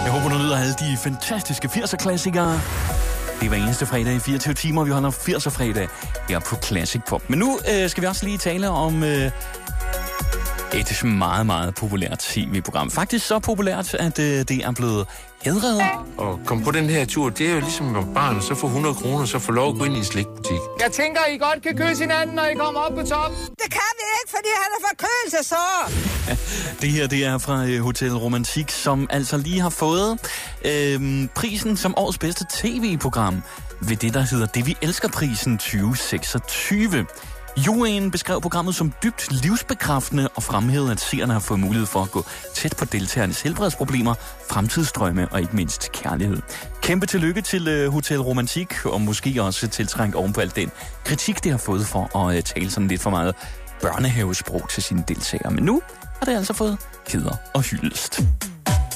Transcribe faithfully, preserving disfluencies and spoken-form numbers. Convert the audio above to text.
Jeg håber, du nyder alle de fantastiske firser-klassikere. Det er hver eneste fredag i fireogtyve timer, vi holder firser-fredag her på Classic Pop. Men nu øh, skal vi også lige tale om øh, et meget, meget populært tv-program. Faktisk så populært, at øh, det er blevet hædret. Og komme på den her tur, det er jo ligesom at barn, så får hundrede kroner, så får lov at gå ind i en slikbutik. Jeg tænker, I godt kan kysse hinanden, når I kommer op på top. Det kan vi ikke, fordi han er forkølelse, så. Det her, det er fra øh, Hotel Romantik, som altså lige har fået øh, prisen som årets bedste tv-program ved det, der hedder Det Vi Elsker-prisen tyve seksogtyve. Juryen beskrev programmet som dybt livsbekræftende og fremhævede, at seerne har fået mulighed for at gå tæt på deltagernes helbredsproblemer, fremtidsdrømme og ikke mindst kærlighed. Kæmpe tillykke til uh, Hotel Romantik, og måske også tiltrængt oven på alt den kritik, det har fået for at uh, tale sådan lidt for meget børnehavesprog til sine deltagere. Men nu har det altså fået keder og hyldest.